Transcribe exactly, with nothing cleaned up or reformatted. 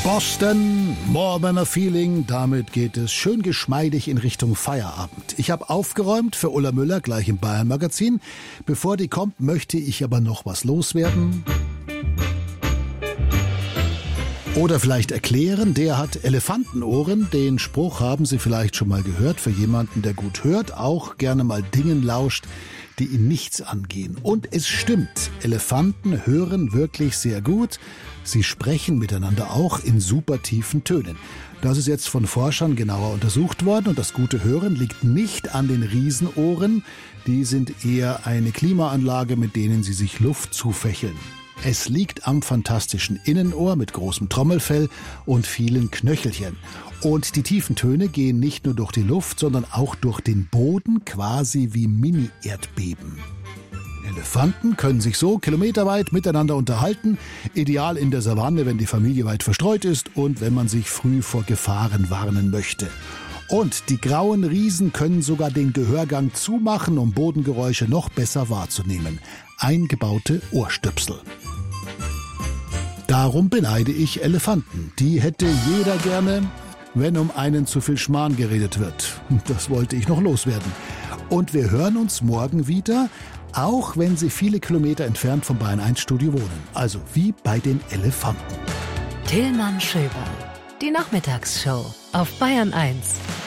Boston, More Than a Feeling, damit geht es schön geschmeidig in Richtung Feierabend. Ich habe aufgeräumt für Ulla Müller gleich im Bayern Magazin. Bevor die kommt, möchte ich aber noch was loswerden. Oder vielleicht erklären, der hat Elefantenohren. Den Spruch haben Sie vielleicht schon mal gehört. Für jemanden, der gut hört, auch gerne mal Dingen lauscht, die ihn nichts angehen. Und es stimmt, Elefanten hören wirklich sehr gut. Sie sprechen miteinander auch in super tiefen Tönen. Das ist jetzt von Forschern genauer untersucht worden und das gute Hören liegt nicht an den Riesenohren. Die sind eher eine Klimaanlage, mit denen sie sich Luft zufächeln. Es liegt am fantastischen Innenohr mit großem Trommelfell und vielen Knöchelchen. Und die tiefen Töne gehen nicht nur durch die Luft, sondern auch durch den Boden, quasi wie Mini-Erdbeben. Elefanten können sich so kilometerweit miteinander unterhalten, ideal in der Savanne, wenn die Familie weit verstreut ist und wenn man sich früh vor Gefahren warnen möchte. Und die grauen Riesen können sogar den Gehörgang zumachen, um Bodengeräusche noch besser wahrzunehmen. Eingebaute Ohrstöpsel. Darum beneide ich Elefanten. Die hätte jeder gerne, wenn um einen zu viel Schmarrn geredet wird. Das wollte ich noch loswerden. Und wir hören uns morgen wieder, auch wenn Sie viele Kilometer entfernt vom Bayern eins Studio wohnen. Also wie bei den Elefanten. Tillmann Schöberl, die Nachmittagsshow auf Bayern eins.